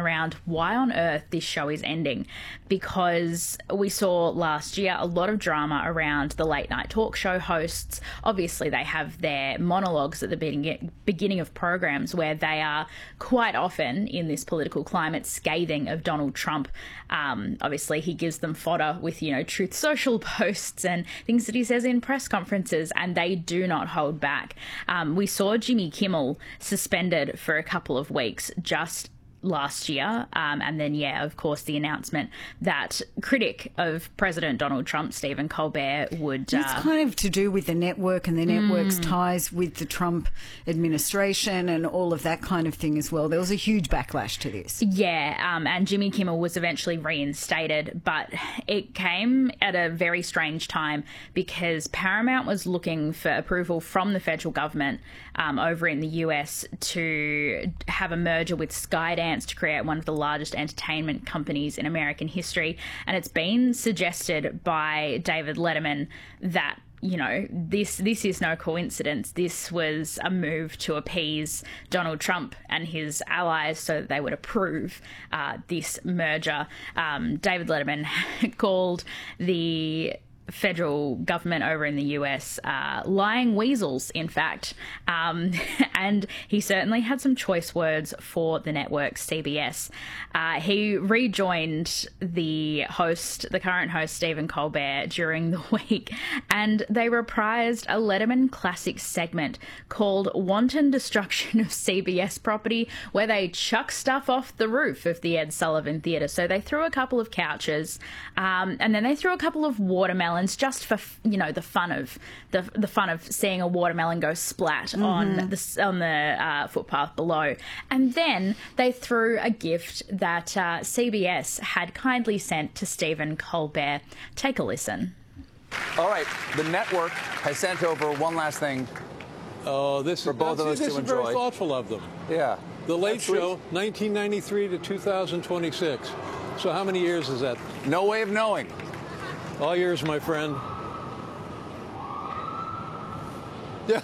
around why on earth this show is ending, because we saw last year a lot of drama around the late night talk show hosts. Obviously, they have their monologues at the beginning of programs where they are quite often in this political climate scathing of Donald Trump. Obviously, he gives them fodder with, Truth Social posts and things that he says in press conferences, and they do not hold back. We saw Jimmy Kimmel suspended for a couple of weeks just last year. And then, of course, the announcement that critic of President Donald Trump, Stephen Colbert, would... It's kind of to do with the network and the network's ties with the Trump administration and all of that kind of thing as well. There was a huge backlash to this. Yeah, and Jimmy Kimmel was eventually reinstated, but it came at a very strange time because Paramount was looking for approval from the federal government over in the US to have a merger with Skydance to create one of the largest entertainment companies in American history. And it's been suggested by David Letterman that, this is no coincidence. This was a move to appease Donald Trump and his allies so that they would approve this merger. David Letterman called the federal government over in the US lying weasels, in fact, and he certainly had some choice words for the network CBS. He rejoined the current host Stephen Colbert during the week, and they reprised a Letterman classic segment called Wanton Destruction of CBS Property, where they chuck stuff off the roof of the Ed Sullivan Theatre. So they threw a couple of couches, and then they threw a couple of watermelons just for the fun of seeing a watermelon go splat on the footpath below. And then they threw a gift that CBS had kindly sent to Stephen Colbert. Take a listen. All right, the network has sent over one last thing for both of us to enjoy. This is very thoughtful of them. Yeah. The Late Show, 1993 to 2026. So how many years is that? No way of knowing. All yours, my friend. Yeah.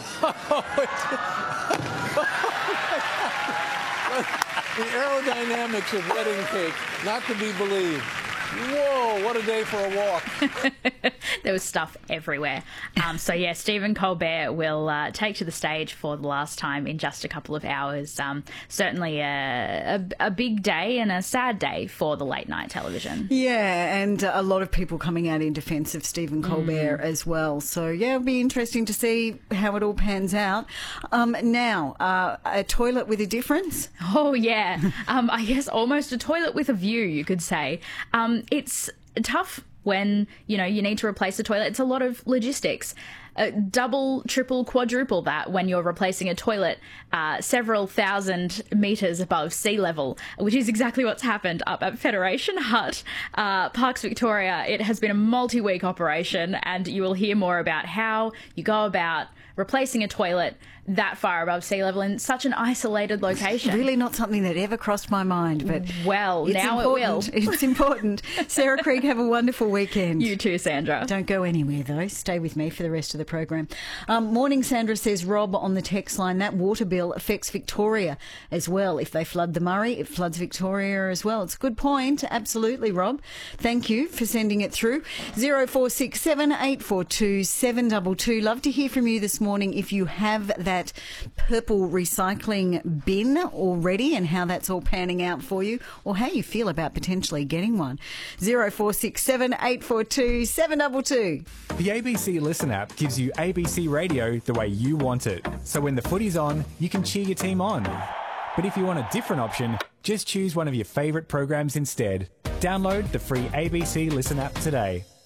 The aerodynamics of wedding cake, not to be believed. Whoa, what a day for a walk. There was stuff everywhere. Stephen Colbert will take to the stage for the last time in just a couple of hours. Certainly a big day and a sad day for the late night television. Yeah, and a lot of people coming out in defence of Stephen Colbert as well. So, it'll be interesting to see how it all pans out. Now, a toilet with a difference? Oh, yeah. I guess almost a toilet with a view, you could say. It's tough when, you need to replace a toilet. It's a lot of logistics. Double, triple, quadruple that when you're replacing a toilet several thousand metres above sea level, which is exactly what's happened up at Federation Hut, Parks Victoria. It has been a multi-week operation, and you will hear more about how you go about replacing a toilet that far above sea level in such an isolated location. Really not something that ever crossed my mind, but well, now it will. It's important. Sarah Krieg, have a wonderful weekend. You too, Sandra. Don't go anywhere, though. Stay with me for the rest of the program. Morning, Sandra, says Rob on the text line. That water bill affects Victoria as well. If they flood the Murray, it floods Victoria as well. It's a good point. Absolutely, Rob. Thank you for sending it through. 0467 842 722. Love to hear from you this morning if you have that purple recycling bin already and how that's all panning out for you, or how you feel about potentially getting one. 0467 842 722. The ABC Listen app gives you ABC Radio the way you want it. So when the footy's on, you can cheer your team on. But if you want a different option, just choose one of your favourite programs instead. Download the free ABC Listen app today.